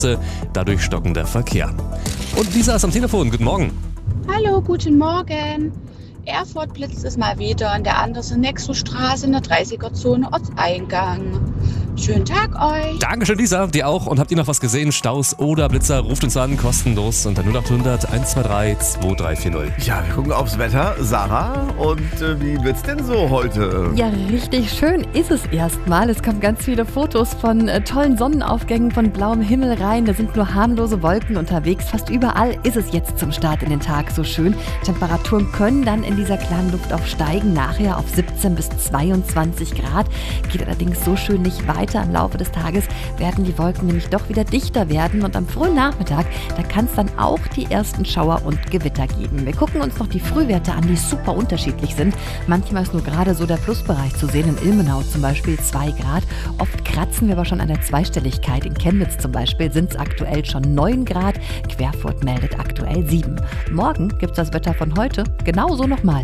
dadurch stockender Verkehr. Und Lisa ist am Telefon. Guten Morgen. Hallo, guten Morgen. Erfurt blitzt es mal wieder an der Andersen-Nexus-Straße in der 30er-Zone Ortseingang. Schönen Tag euch. Dankeschön, Lisa. Dir auch. Und habt ihr noch was gesehen? Staus oder Blitzer? Ruft uns an, kostenlos unter 0800 123 2340. Ja, wir gucken aufs Wetter. Sarah, und wie wird's denn so heute? Ja, richtig schön ist es erstmal. Es kommen ganz viele Fotos von tollen Sonnenaufgängen, von blauem Himmel rein. Da sind nur harmlose Wolken unterwegs. Fast überall ist es jetzt zum Start in den Tag so schön. Temperaturen können dann in dieser klaren Luft auch steigen. Nachher auf 17 bis 22 Grad. Geht allerdings so schön nicht weiter. Im Laufe des Tages werden die Wolken nämlich doch wieder dichter werden. Und am frühen Nachmittag, da kann es dann auch die ersten Schauer und Gewitter geben. Wir gucken uns noch die Frühwerte an, die super unterschiedlich sind. Manchmal ist nur gerade so der Plusbereich zu sehen. In Ilmenau zum Beispiel 2 Grad. Oft kratzen wir aber schon an der Zweistelligkeit. In Chemnitz zum Beispiel sind es aktuell schon 9 Grad. Querfurt meldet aktuell 7. Morgen gibt es das Wetter von heute genauso nochmal.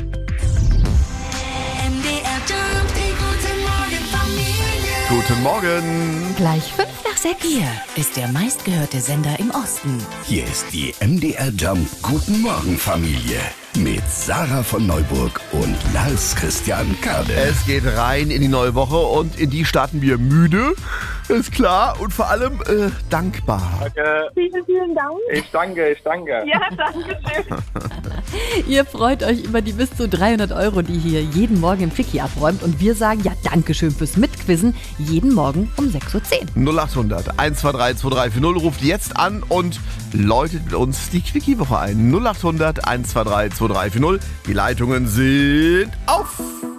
Guten Morgen. Gleich 5 nach 6. Hier ist der meistgehörte Sender im Osten. Hier ist die MDR Jump Guten Morgen Familie mit Sarah von Neuburg und Lars Christian Kade. Es geht rein in die neue Woche und in die starten wir müde, ist klar, und vor allem dankbar. Danke. Vielen Dank. Ich danke. Ja, danke schön. Ihr freut euch über die bis zu 300 Euro, die hier jeden Morgen im Quickie abräumt. Und wir sagen ja Dankeschön fürs Mitquizzen jeden Morgen um 6.10 Uhr. 0800 123 2340 ruft jetzt an und läutet mit uns die Quickie-Woche ein. 0800 123 2340. Die Leitungen sind auf.